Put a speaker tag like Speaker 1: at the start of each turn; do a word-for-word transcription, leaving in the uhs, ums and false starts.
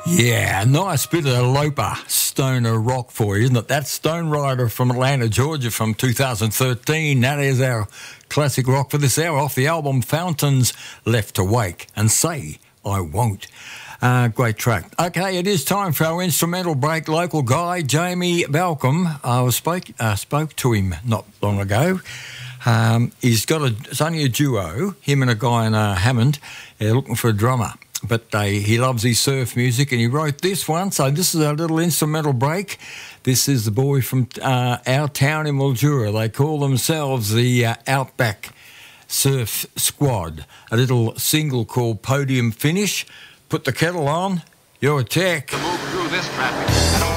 Speaker 1: Yeah, a nice bit of Loper stoner rock for you, isn't it? That's Stone Rider from Atlanta, Georgia from two thousand thirteen. That is our classic rock for this hour off the album Fountains, Left to Wake and Say I Won't. Uh, great track. Okay, it is time for our instrumental break. Local guy, Jamie Balcom. I was spoke, uh, spoke to him not long ago. Um, he's got a, it's only a duo, him and a guy in uh, Hammond. They're looking for a drummer. But uh, he loves his surf music, and he wrote this one. So this is our little instrumental break. This is the boy from uh, our town in Mildura. They call themselves the uh, Outback Surf Squad. A little single called Podium Finish. Put the kettle on. Your tech.
Speaker 2: To move through this traffic.